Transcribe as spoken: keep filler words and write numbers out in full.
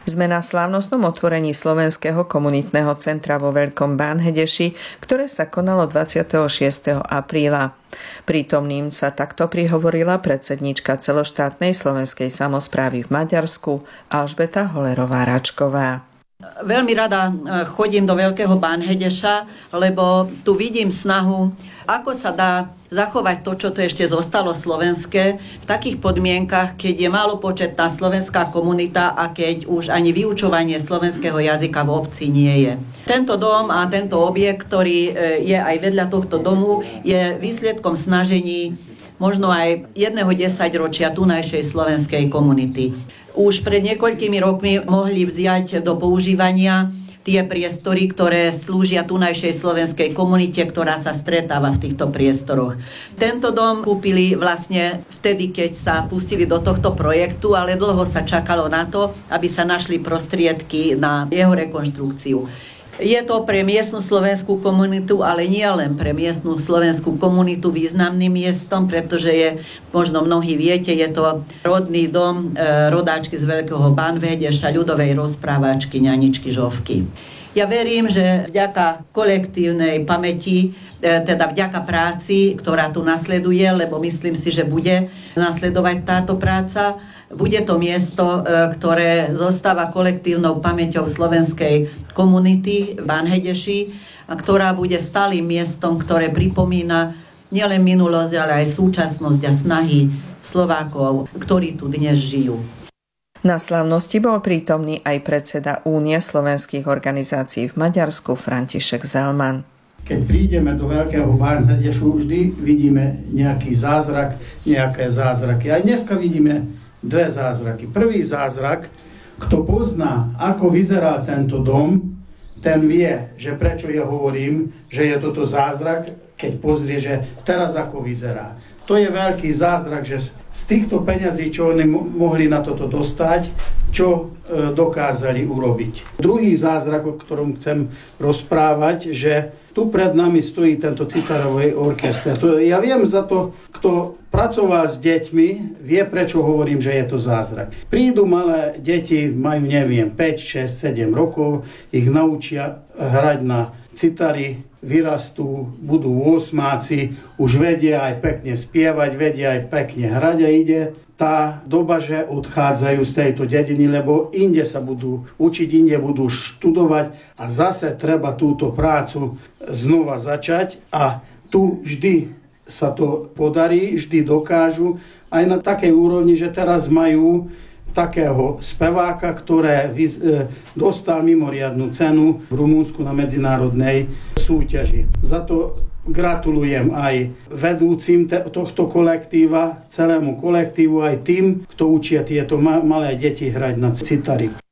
Sme na slávnostnom otvorení Slovenského komunitného centra vo Veľkom Bánhedeši, ktoré sa konalo dvadsiateho šiesteho apríla. Prítomným sa takto prihovorila predsedníčka celoštátnej slovenskej samosprávy v Maďarsku Alžbeta Holerová-Račková. Veľmi rada chodím do Veľkého Bánhedeša, lebo tu vidím snahu, ako sa dá zachovať to, čo tu ešte zostalo slovenské, v takých podmienkach, keď je málopočetná slovenská komunita a keď už ani vyučovanie slovenského jazyka v obci nie je. Tento dom a tento objekt, ktorý je aj vedľa tohto domu, je výsledkom snažení možno aj jedného desaťročia tunajšej slovenskej komunity. Už pred niekoľkými rokmi mohli vziať do používania tie priestory, ktoré slúžia tunajšej slovenskej komunite, ktorá sa stretáva v týchto priestoroch. Tento dom kúpili vlastne vtedy, keď sa pustili do tohto projektu, ale dlho sa čakalo na to, aby sa našli prostriedky na jeho rekonštrukciu. Je to pre miestnu slovenskú komunitu, ale nie len pre miestnu slovenskú komunitu významným miestom, pretože je, možno mnohí viete, je to rodný dom e, rodáčky z Veľkého Bánhedeša, ľudovej rozprávačky Ňaničky Žofky. Ja verím, že vďaka kolektívnej pamäti, e, teda vďaka práci, ktorá tu nasleduje, lebo myslím si, že bude nasledovať táto práca, bude to miesto, ktoré zostáva kolektívnou pamäťou slovenskej komunity v Bánhedeši a ktorá bude stálym miestom, ktoré pripomína nielen minulosť, ale aj súčasnosť a snahy Slovákov, ktorí tu dnes žijú. Na slávnosti bol prítomný aj predseda Únie slovenských organizácií v Maďarsku František Zelman. Keď prídeme do Veľkého Bánhedešu, vždy vidíme nejaký zázrak, nejaké zázraky. Aj dneska vidíme dve zázraky. Prvý zázrak, kto pozná, ako vyzerá tento dom, ten vie, že prečo ja hovorím, že je toto zázrak, keď pozrie, že teraz ako vyzerá. To je veľký zázrak, že z týchto peňazí, čo oni mohli na toto dostať, čo e, dokázali urobiť. Druhý zázrak, o ktorom chcem rozprávať, že tu pred nami stojí tento citarový orchester. Ja viem za to, kto pracoval s deťmi, vie, prečo hovorím, že je to zázrak. Prídu malé deti, majú, neviem, päť, šesť, sedem rokov, ich naučia hrať na citary, vyrastú, budú osmáci, už vedia aj pekne spievať, vedia aj pekne hrať a ide tá doba, že odchádzajú z tejto dediny, lebo inde sa budú učiť, inde budú študovať a zase treba túto prácu znova začať a tu vždy sa to podarí, vždy dokážu aj na takej úrovni, že teraz majú takého speváka, ktoré dostal mimoriadnu cenu v Rumunsku na medzinárodnej súťaži. Za to gratulujem aj vedúcim tohto kolektíva, celému kolektívu, aj tým, kto učia tieto malé deti hrať na citary.